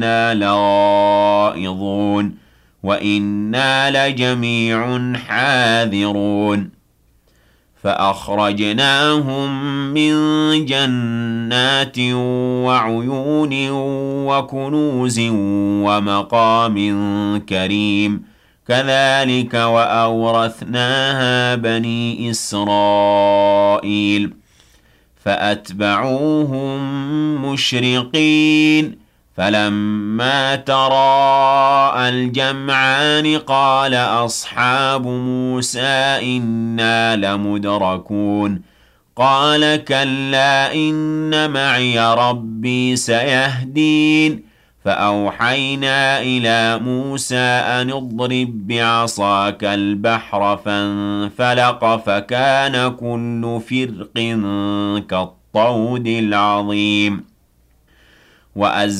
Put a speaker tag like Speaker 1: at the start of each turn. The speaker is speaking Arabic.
Speaker 1: إِنَّا لَغَائِظُونَ وَإِنَّا لَجَمِيعٌ حَاذِرُونَ فَأَخْرَجْنَاهُم مِّن جَنَّاتٍ وَعُيُونٍ وَكُنُوزٍ وَمَقَامٍ كَرِيمٍ كَذَلِكَ وَأَوْرَثْنَاهَا بَنِي إِسْرَائِيلَ فَأَتْبَعُوهُم مُّشْرِقِينَ فَلَمَّا تَرَاءَى الْجَمْعَانِ قَالَ أَصْحَابُ مُوسَىٰ إِنَّا لَمُدْرَكُونَ قَالَ كَلَّا إِنَّ مَعِيَ رَبِّي سَيَهْدِينِ فَأَوْحَيْنَا إِلَىٰ مُوسَىٰ أَنِ اضْرِب بِّعَصَاكَ الْبَحْرَ فَانفَلَقَ فَكَانَ كُلُّ فِرْقٍ كَالطَّوْدِ الْعَظِيمِ